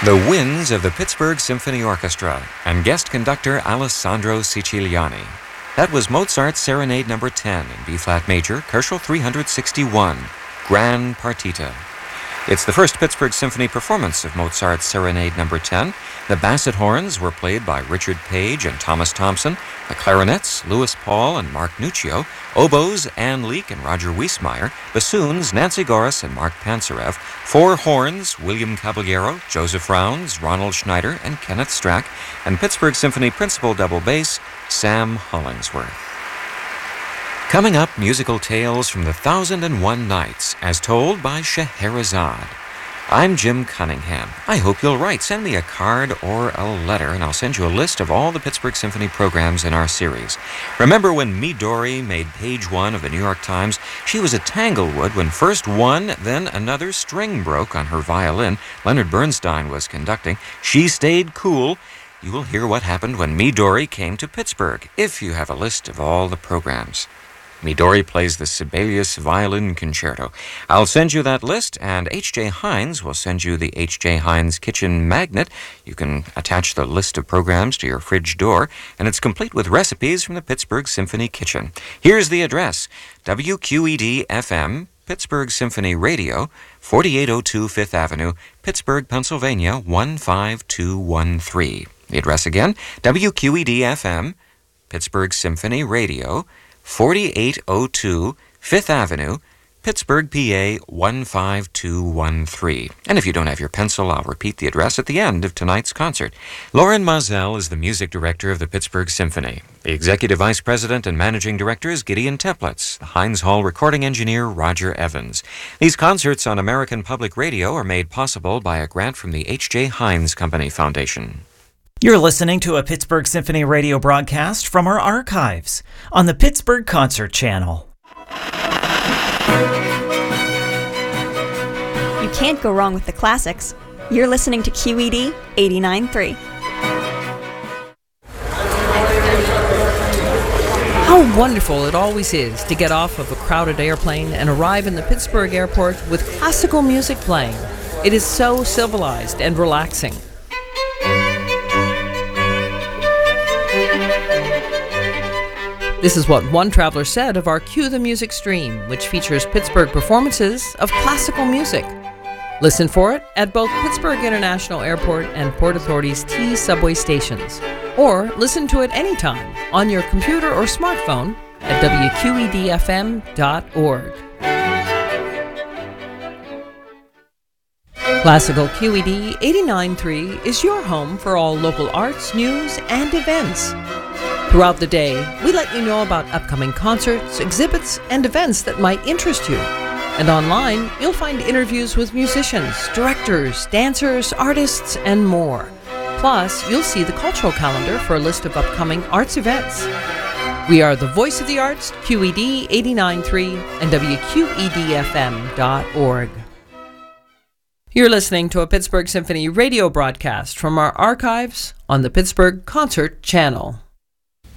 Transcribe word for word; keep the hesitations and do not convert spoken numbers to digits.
The Winds of the Pittsburgh Symphony Orchestra and guest conductor Alessandro Siciliani. That was Mozart's Serenade Number ten in B-flat major, Koelschel three sixty-one, Gran Partita. It's the first Pittsburgh Symphony performance of Mozart's Serenade Number ten. The basset horns were played by Richard Page and Thomas Thompson, the clarinets, Louis Paul and Mark Nuccio, oboes, Ann Leek and Roger Wiesmeyer, bassoons, Nancy Goris and Mark Pansarev, four horns, William Caballero, Joseph Rounds, Ronald Schneider, and Kenneth Strack, and Pittsburgh Symphony principal double bass, Sam Hollingsworth. Coming up, musical tales from the Thousand and One Nights, as told by Scheherazade. I'm Jim Cunningham. I hope you'll write. Send me a card or a letter, and I'll send you a list of all the Pittsburgh Symphony programs in our series. Remember when Midori made page one of the New York Times? She was at Tanglewood when first one, then another string broke on her violin. Leonard Bernstein was conducting. She stayed cool. You will hear what happened when Midori came to Pittsburgh, if you have a list of all the programs. Midori plays the Sibelius Violin Concerto. I'll send you that list, and H J Heinz will send you the H J Heinz Kitchen Magnet. You can attach the list of programs to your fridge door, and it's complete with recipes from the Pittsburgh Symphony Kitchen. Here's the address: W Q E D F M, Pittsburgh Symphony Radio, forty-eight oh two Fifth Avenue, Pittsburgh, Pennsylvania, one five two one three. The address again, W Q E D F M, Pittsburgh Symphony Radio, forty-eight oh two Fifth Avenue, Pittsburgh, P A one five two one three. And if you don't have your pencil, I'll repeat the address at the end of tonight's concert. Lauren Mazel is the music director of the Pittsburgh Symphony. The executive vice president and managing director is Gideon Teplitz. The Heinz Hall recording engineer, Roger Evans. These concerts on American Public Radio are made possible by a grant from the H J Heinz Company Foundation. You're listening to a Pittsburgh Symphony radio broadcast from our archives on the Pittsburgh Concert Channel. You can't go wrong with the classics. You're listening to Q E D eighty-nine point three. How wonderful it always is to get off of a crowded airplane and arrive in the Pittsburgh airport with classical music playing. It is so civilized and relaxing. This is what one traveler said of our Cue the Music stream, which features Pittsburgh performances of classical music. Listen for it at both Pittsburgh International Airport and Port Authority's T subway stations, or listen to it anytime on your computer or smartphone at W Q E D F M dot org. Classical Q E D eighty-nine point three is your home for all local arts, news, and events. Throughout the day, we let you know about upcoming concerts, exhibits, and events that might interest you. And online, you'll find interviews with musicians, directors, dancers, artists, and more. Plus, you'll see the cultural calendar for a list of upcoming arts events. We are the voice of the arts, Q E D eighty-nine point three and W Q E D F M dot org. You're listening to a Pittsburgh Symphony radio broadcast from our archives on the Pittsburgh Concert Channel.